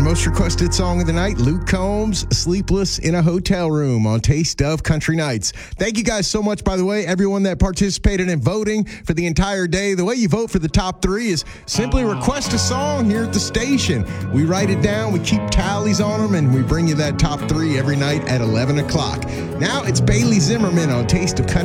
most requested song of the night, Luke Combs, Sleepless in a Hotel Room on Taste of Country Nights. Thank you guys so much, by the way, everyone that participated in voting for the entire day. The way you vote for the top three is simply request a song here at the station. We write it down, we keep tallies on them, and we bring you that top three every night at 11 o'clock. Now it's Bailey Zimmerman on Taste of Country